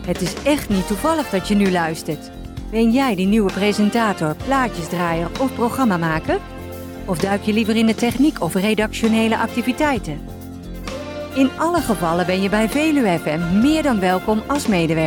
Het is echt niet toevallig dat je nu luistert. Ben jij die nieuwe presentator, plaatjesdraaier of programmamaker? Of duik je liever in de techniek of redactionele activiteiten? In alle gevallen ben je bij Veluwe FM meer dan welkom als medewerker.